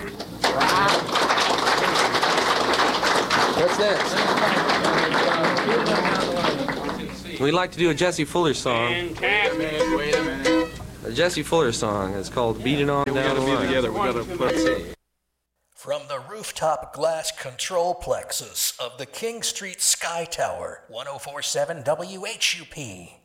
What's next? We'd like to do a Jesse Fuller song. Wait a minute. A Jesse Fuller song. It's called Beat It On Down the Line. Together. We gotta put it. From the rooftop glass control plexus of the King Street Sky Tower, 104.7 WHUP.